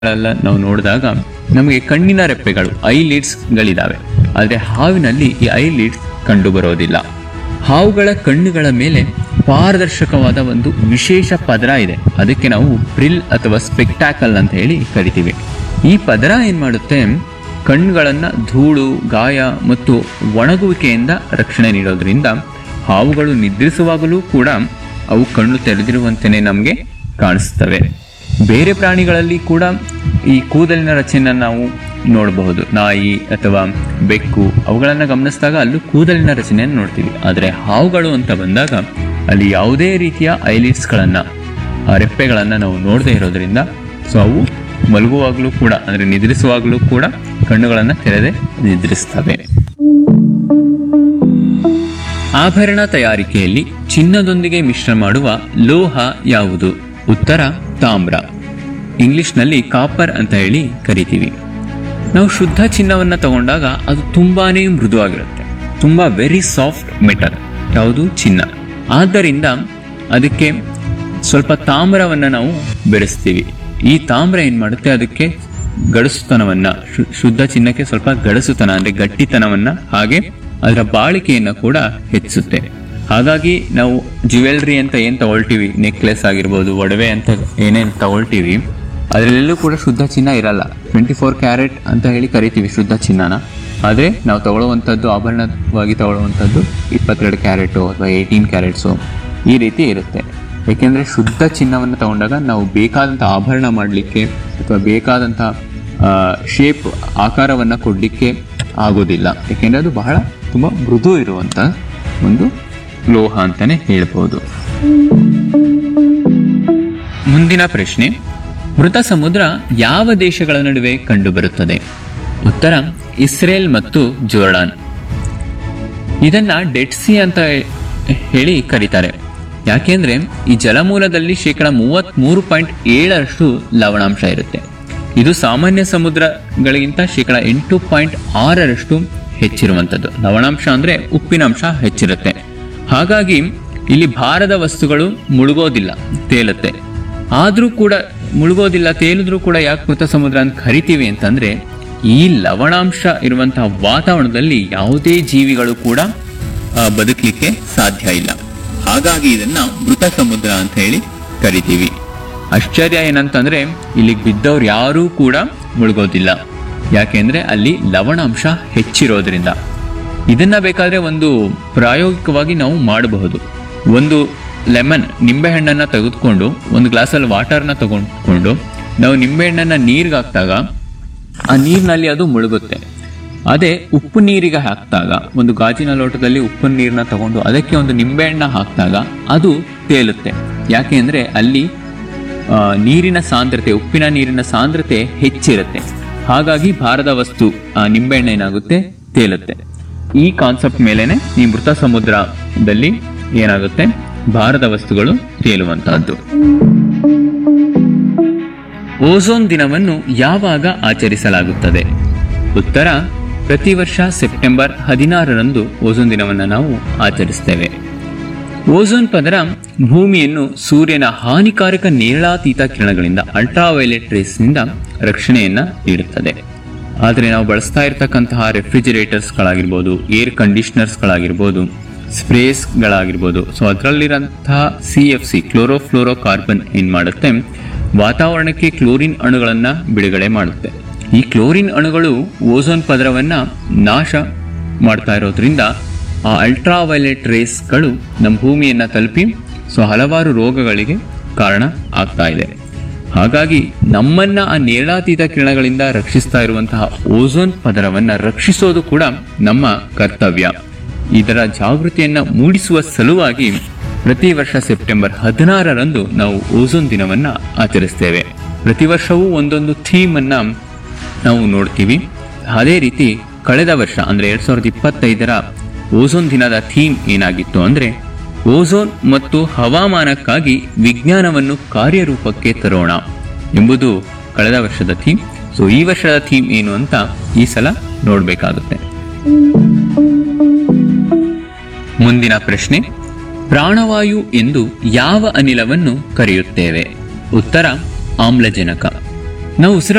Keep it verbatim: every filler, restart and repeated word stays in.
ಎಲ್ಲ ನಾವು ನೋಡಿದಾಗ ನಮಗೆ ಕಣ್ಣಿನ ರೆಪ್ಪೆಗಳು ಐ ಗಳಿದಾವೆ. ಆದರೆ ಹಾವಿನಲ್ಲಿ ಈ ಐ ಲೀಡ್ಸ್ ಕಂಡು ಬರೋದಿಲ್ಲ. ಹಾವುಗಳ ಕಣ್ಣುಗಳ ಮೇಲೆ ಪಾರದರ್ಶಕವಾದ ಒಂದು ವಿಶೇಷ ಪದರ ಇದೆ. ಅದಕ್ಕೆ ನಾವು ಪ್ರಿಲ್ ಅಥವಾ ಸ್ಪೆಕ್ಟಾಕಲ್ ಅಂತ ಹೇಳಿ ಕರಿತೀವಿ. ಈ ಪದರ ಏನ್ ಮಾಡುತ್ತೆ, ಕಣ್ಣುಗಳನ್ನ ಧೂಳು, ಗಾಯ ಮತ್ತು ಒಣಗುವಿಕೆಯಿಂದ ರಕ್ಷಣೆ ನೀಡೋದ್ರಿಂದ ಹಾವುಗಳು ನಿದ್ರಿಸುವಾಗಲೂ ಕೂಡ ಅವು ಕಣ್ಣು ತೆರೆದಿರುವಂತೆಯೇ ನಮಗೆ ಕಾಣಿಸ್ತವೆ. ಬೇರೆ ಪ್ರಾಣಿಗಳಲ್ಲಿ ಕೂಡ ಈ ಕೂದಲಿನ ರಚನೆಯನ್ನು ನಾವು ನೋಡಬಹುದು. ನಾಯಿ ಅಥವಾ ಬೆಕ್ಕು ಅವುಗಳನ್ನು ಗಮನಿಸಿದಾಗ ಅಲ್ಲೂ ಕೂದಲಿನ ರಚನೆಯನ್ನು ನೋಡ್ತೀವಿ. ಆದರೆ ಹಾವುಗಳು ಅಂತ ಬಂದಾಗ ಅಲ್ಲಿ ಯಾವುದೇ ರೀತಿಯ ಐಲಿಡ್ಸ್ಗಳನ್ನು, ರೆಪ್ಪೆಗಳನ್ನು ನಾವು ನೋಡದೇ ಇರೋದ್ರಿಂದ ಸೊ ಅವು ಮಲಗುವಾಗಲೂ ಕೂಡ ಅಂದರೆ ನಿದ್ರಿಸುವಾಗಲೂ ಕೂಡ ಕಣ್ಣುಗಳನ್ನು ತೆರೆದೇ ನಿದ್ರಿಸ್ತವೆ. ಆಭರಣ ತಯಾರಿಕೆಯಲ್ಲಿ ಚಿನ್ನದೊಂದಿಗೆ ಮಿಶ್ರ ಮಾಡುವ ಲೋಹ ಯಾವುದು? ಉತ್ತರ ತಾಮ್ರ. ಇಂಗ್ಲಿಷ್ನಲ್ಲಿ ಕಾಪರ್ ಅಂತ ಹೇಳಿ ಕರಿತೀವಿ. ನಾವು ಶುದ್ಧ ಚಿನ್ನವನ್ನು ತಗೊಂಡಾಗ ಅದು ತುಂಬಾನೇ ಮೃದುವಾಗಿರುತ್ತೆ, ತುಂಬಾ ವೆರಿ ಸಾಫ್ಟ್ ಮೆಟಲ್. ಯಾವುದು? ಚಿನ್ನ. ಆದ್ದರಿಂದ ಅದಕ್ಕೆ ಸ್ವಲ್ಪ ತಾಮ್ರವನ್ನು ನಾವು ಬೆರೆಸ್ತೀವಿ. ಈ ತಾಮ್ರ ಏನ್ ಮಾಡುತ್ತೆ, ಅದಕ್ಕೆ ಗಡಸುತನವನ್ನ, ಶುದ್ಧ ಚಿನ್ನಕ್ಕೆ ಸ್ವಲ್ಪ ಗಡಸುತನ ಅಂದ್ರೆ ಗಟ್ಟಿತನವನ್ನ, ಹಾಗೆ ಅದರ ಬಾಳಿಕೆಯನ್ನ ಕೂಡ ಹೆಚ್ಚಿಸುತ್ತೆ. ಹಾಗಾಗಿ ನಾವು ಜ್ಯುವೆಲ್ರಿ ಅಂತ ಏನ್ ತಗೊಳ್ತೀವಿ, ನೆಕ್ಲೆಸ್ ಆಗಿರ್ಬೋದು, ಒಡವೆ ಅಂತ ಏನೇನು ತಗೊಳ್ತೀವಿ, ಅದರಲ್ಲೆಲ್ಲೂ ಕೂಡ ಶುದ್ಧ ಚಿನ್ನ ಇರಲ್ಲ. ಟ್ವೆಂಟಿ ಫೋರ್ ಕ್ಯಾರೆಟ್ ಅಂತ ಹೇಳಿ ಕರಿತೀವಿ ಶುದ್ಧ ಚಿನ್ನನ. ಆದರೆ ನಾವು ತಗೊಳ್ಳುವಂಥದ್ದು, ಆಭರಣವಾಗಿ ತಗೊಳ್ಳುವಂಥದ್ದು ಇಪ್ಪತ್ತೆರಡು ಕ್ಯಾರೆಟು ಅಥವಾ ಏಯ್ಟೀನ್ ಕ್ಯಾರೆಟ್ಸು ಈ ರೀತಿ ಇರುತ್ತೆ. ಏಕೆಂದರೆ ಶುದ್ಧ ಚಿನ್ನವನ್ನು ತಗೊಂಡಾಗ ನಾವು ಬೇಕಾದಂಥ ಆಭರಣ ಮಾಡಲಿಕ್ಕೆ ಅಥವಾ ಬೇಕಾದಂಥ ಶೇಪ್, ಆಕಾರವನ್ನು ಕೊಡಲಿಕ್ಕೆ ಆಗೋದಿಲ್ಲ. ಏಕೆಂದರೆ ಅದು ಬಹಳ ತುಂಬ ಮೃದು ಇರುವಂಥ ಒಂದು ಲೋಹ ಅಂತಲೇ ಹೇಳ್ಬೋದು. ಮುಂದಿನ ಪ್ರಶ್ನೆ, ಮೃತ ಸಮುದ್ರ ಯಾವ ದೇಶಗಳ ನಡುವೆ ಕಂಡುಬರುತ್ತದೆ? ಉತ್ತರ ಇಸ್ರೇಲ್ ಮತ್ತು ಜೋರ್ಡಾನ್. ಇದನ್ನ ಡೆಡ್ ಸಿ ಅಂತ ಹೇಳಿ ಕರೀತಾರೆ. ಯಾಕೆಂದ್ರೆ ಈ ಜಲಮೂಲದಲ್ಲಿ ಶೇಕಡ ಮೂವತ್ತ್ ಮೂರು ಪಾಯಿಂಟ್ ಏಳರಷ್ಟು ಲವಣಾಂಶ ಇರುತ್ತೆ. ಇದು ಸಾಮಾನ್ಯ ಸಮುದ್ರಗಳಿಗಿಂತ ಶೇಕಡ ಎಂಟು ಪಾಯಿಂಟ್ ಆರರಷ್ಟು ಹೆಚ್ಚಿರುವಂಥದ್ದು. ಲವಣಾಂಶ ಅಂದ್ರೆ ಉಪ್ಪಿನಾಂಶ ಹೆಚ್ಚಿರುತ್ತೆ. ಹಾಗಾಗಿ ಇಲ್ಲಿ ಭಾರದ ವಸ್ತುಗಳು ಮುಳುಗೋದಿಲ್ಲ, ತೇಲುತ್ತೆ. ಆದ್ರೂ ಕೂಡ ಮುಳುಗೋದಿಲ್ಲ, ತೇಲಿದ್ರೂ ಕೂಡ ಯಾಕೆ ಮೃತ ಸಮುದ್ರ ಅಂತ ಕರಿತೀವಿ ಅಂತಂದ್ರೆ, ಈ ಲವಣಾಂಶ ಇರುವಂತಹ ವಾತಾವರಣದಲ್ಲಿ ಯಾವುದೇ ಜೀವಿಗಳು ಕೂಡ ಬದುಕಲಿಕ್ಕೆ ಸಾಧ್ಯ ಇಲ್ಲ. ಹಾಗಾಗಿ ಇದನ್ನ ಮೃತ ಸಮುದ್ರ ಅಂತ ಹೇಳಿ ಕರಿತೀವಿ. ಆಶ್ಚರ್ಯ ಏನಂತಂದ್ರೆ, ಇಲ್ಲಿಗೆ ಬಿದ್ದವ್ರು ಯಾರೂ ಕೂಡ ಮುಳುಗೋದಿಲ್ಲ. ಯಾಕೆಂದ್ರೆ ಅಲ್ಲಿ ಲವಣಾಂಶ ಹೆಚ್ಚಿರೋದ್ರಿಂದ. ಇದನ್ನ ಬೇಕಾದ್ರೆ ಒಂದು ಪ್ರಾಯೋಗಿಕವಾಗಿ ನಾವು ಮಾಡಬಹುದು. ಒಂದು ಲೆಮನ್, ನಿಂಬೆಹಣ್ಣನ್ನ ತೆಗೆದುಕೊಂಡು ಒಂದು ಗ್ಲಾಸಲ್ಲಿ ವಾಟರ್ನ ತಗೊಂಡ್ಕೊಂಡು ನಾವು ನಿಂಬೆಹಣ್ಣನ್ನ ನೀರಿಗೆ ಹಾಕಿದಾಗ ಆ ನೀರಿನಲ್ಲಿ ಅದು ಮುಳುಗುತ್ತೆ. ಅದೇ ಉಪ್ಪು ನೀರಿಗೆ ಹಾಕಿದಾಗ, ಒಂದು ಗಾಜಿನ ಲೋಟದಲ್ಲಿ ಉಪ್ಪು ನೀರನ್ನ ತಗೊಂಡು ಅದಕ್ಕೆ ಒಂದು ನಿಂಬೆಹಣ್ಣ ಹಾಕಿದಾಗ ಅದು ತೇಲುತ್ತೆ. ಯಾಕೆ ಅಂದ್ರೆ ಅಲ್ಲಿ ನೀರಿನ ಸಾಂದ್ರತೆ, ಉಪ್ಪಿನ ನೀರಿನ ಸಾಂದ್ರತೆ ಹೆಚ್ಚಿರುತ್ತೆ. ಹಾಗಾಗಿ ಭಾರದ ವಸ್ತು ಆ ನಿಂಬೆಹಣ್ಣು ಏನಾಗುತ್ತೆ, ತೇಲುತ್ತೆ. ಈ ಕಾನ್ಸೆಪ್ಟ್ ಮೇಲೆನೆ ಈ ಮೃತ ಸಮುದ್ರದಲ್ಲಿ ಏನಾಗುತ್ತೆ, ಭಾರದ ವಸ್ತುಗಳು ತೇಲುವಂತಹದ್ದು. ಓಝೋನ್ ದಿನವನ್ನು ಯಾವಾಗ ಆಚರಿಸಲಾಗುತ್ತದೆ? ಉತ್ತರ ಪ್ರತಿ ವರ್ಷ ಸೆಪ್ಟೆಂಬರ್ ಹದಿನಾರರಂದು ಓಝೋನ್ ದಿನವನ್ನು ನಾವು ಆಚರಿಸ್ತೇವೆ. ಓಝೋನ್ ಪದರ ಭೂಮಿಯನ್ನು ಸೂರ್ಯನ ಹಾನಿಕಾರಕ ನೇರಳಾತೀತ ಕಿರಣಗಳಿಂದ, ಅಲ್ಟ್ರಾವೈಲೆಟ್ ರೇಸ್ನಿಂದ ರಕ್ಷಣೆಯನ್ನ ನೀಡುತ್ತದೆ. ಆದರೆ ನಾವು ಬಳಸ್ತಾ ಇರತಕ್ಕಂತಹ ರೆಫ್ರಿಜಿರೇಟರ್ಸ್ಗಳಾಗಿರ್ಬೋದು, air ಕಂಡೀಷನರ್ಸ್ಗಳಾಗಿರ್ಬೋದು, ಸ್ಪ್ರೇಸ್ಗಳಾಗಿರ್ಬೋದು, so ಅದರಲ್ಲಿರಂತಹ C F C chlorofluoro carbon ಏನ್ ಮಾಡುತ್ತೆ, ವಾತಾವರಣಕ್ಕೆ ಕ್ಲೋರಿನ್ ಅಣುಗಳನ್ನ ಬಿಡುಗಡೆ ಮಾಡುತ್ತೆ. ಈ ಕ್ಲೋರಿನ್ ಅಣುಗಳು ಓಝೋನ್ ಪದರವನ್ನ ನಾಶ ಮಾಡ್ತಾ ಇರೋದ್ರಿಂದ ಆ ಅಲ್ಟ್ರಾವೈಲೆಟ್ ರೇಸ್ಗಳು ನಮ್ಮ ಭೂಮಿಯನ್ನ ತಲುಪಿ ಸೊ ಹಲವಾರು ರೋಗಗಳಿಗೆ ಕಾರಣ ಆಗ್ತಾ ಇದೆ. ಹಾಗಾಗಿ ನಮ್ಮನ್ನ ಆ ನೇರಳಾತೀತ ಕಿರಣಗಳಿಂದ ರಕ್ಷಿಸ್ತಾ ಇರುವಂತಹ ಓಝೋನ್ ಪದರವನ್ನ ರಕ್ಷಿಸೋದು ಕೂಡ ನಮ್ಮ ಕರ್ತವ್ಯ. ಇದರ ಜಾಗೃತಿಯನ್ನ ಮೂಡಿಸುವ ಸಲುವಾಗಿ ಪ್ರತಿ ವರ್ಷ ಸೆಪ್ಟೆಂಬರ್ ಹದಿನಾರರಂದು ನಾವು ಓಝೋನ್ ದಿನವನ್ನ ಆಚರಿಸ್ತೇವೆ. ಪ್ರತಿ ವರ್ಷವೂ ಒಂದೊಂದು ಥೀಮ್ ಅನ್ನ ನಾವು ನೋಡ್ತೀವಿ. ಅದೇ ರೀತಿ ಕಳೆದ ವರ್ಷ ಅಂದ್ರೆ ಎರಡ್ ಸಾವಿರದ ಇಪ್ಪತ್ತೈದರ ಓಝೋನ್ ದಿನದ ಥೀಮ್ ಏನಾಗಿತ್ತು ಅಂದ್ರೆ, ಓಝೋನ್ ಮತ್ತು ಹವಾಮಾನಕ್ಕಾಗಿ ವಿಜ್ಞಾನವನ್ನು ಕಾರ್ಯರೂಪಕ್ಕೆ ತರೋಣ ಎಂಬುದು ಕಳೆದ ವರ್ಷದ ಥೀಮ್. ಸೊ ಈ ವರ್ಷದ ಥೀಮ್ ಏನು ಅಂತ ಈ ಸಲ ನೋಡ್ಬೇಕಾಗುತ್ತೆ. ಮುಂದಿನ ಪ್ರಶ್ನೆ, ಪ್ರಾಣವಾಯು ಎಂದು ಯಾವ ಅನಿಲವನ್ನು ಕರೆಯುತ್ತೇವೆ? ಉತ್ತರ ಆಮ್ಲಜನಕ. ನಾವು ಉಸಿರಾ